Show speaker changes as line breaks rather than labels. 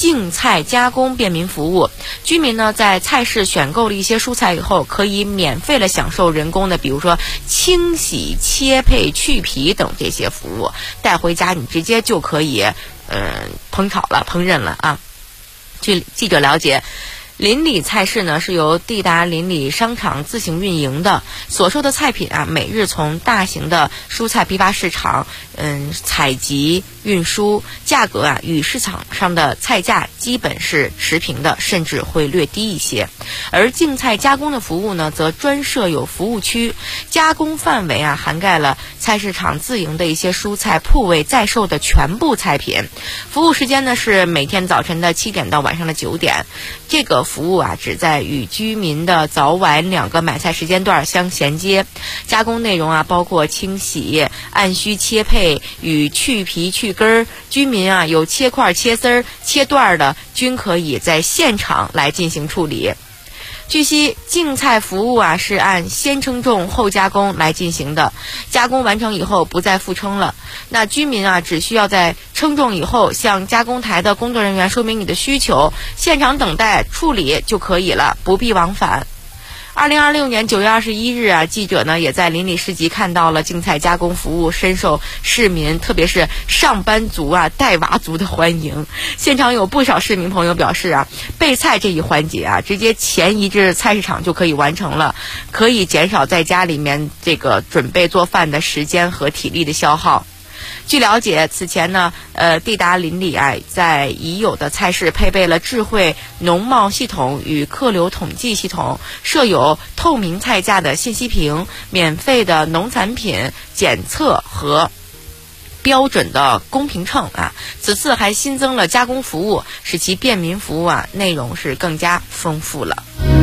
净菜加工便民服务。居民呢在菜市选购了一些蔬菜以后，可以免费的享受人工的，比如说清洗、切配、去皮等这些服务，带回家你直接就可以烹饪了啊。据记者了解，邻里菜市呢是由地达邻里商场自行运营的，所售的菜品啊，每日从大型的蔬菜批发市场采集运输，价格啊与市场上的菜价基本是持平的，甚至会略低一些。而净菜加工的服务呢，则专设有服务区，加工范围啊涵盖了菜市场自营的一些蔬菜铺位在售的全部菜品。服务时间呢是每天早晨的7点到晚上的9点。这个服务啊旨在与居民的早晚2个买菜时间段相衔接。加工内容啊包括清洗、按需切配与去皮去根儿。居民啊有切块、切丝儿、切段的，均可以在现场来进行处理。据悉，净菜服务啊是按先称重后加工来进行的，加工完成以后不再复称了。那居民啊只需要在称重以后向加工台的工作人员说明你的需求，现场等待处理就可以了，不必往返。2026年9月21日啊，记者呢也在邻里市集看到了净菜加工服务，深受市民特别是上班族啊、带娃族的欢迎。现场有不少市民朋友表示啊，备菜这一环节啊，直接前移至菜市场就可以完成了，可以减少在家里面这个准备做饭的时间和体力的消耗。据了解，此前呢，地达邻里啊，在已有的菜市配备了智慧农贸系统与客流统计系统，设有透明菜价的信息屏、免费的农产品检测和标准的公平秤啊。此次还新增了加工服务，使其便民服务啊内容是更加丰富了。